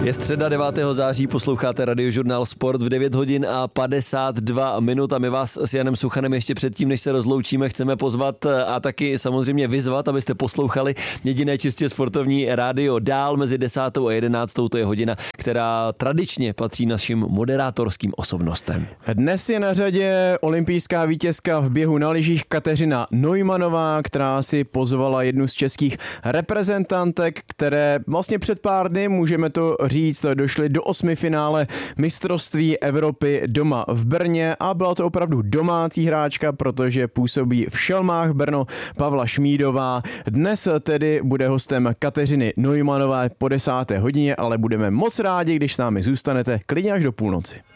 Je středa 9. září, posloucháte Radiožurnál Sport v 9 hodin a 52 minut a my vás s Janem Suchanem ještě předtím, než se rozloučíme, chceme pozvat a taky samozřejmě vyzvat, abyste poslouchali jediné čistě sportovní rádio dál mezi 10. a 11. To je hodina, která tradičně patří našim moderátorským osobnostem. Dnes je na řadě olympijská vítězka v běhu na lyžích Kateřina Neumannová, která si pozvala jednu z českých reprezentantek, které vlastně před pár dny, můžeme to říct, došly do 8. finále mistrovství Evropy doma v Brně a byla to opravdu domácí hráčka, protože působí v Šelmách Brno Pavla Šmídová. Dnes tedy bude hostem Kateřiny Neumannové po 10. hodině, ale budeme moc rádi, když s námi zůstanete klidně až do půlnoci.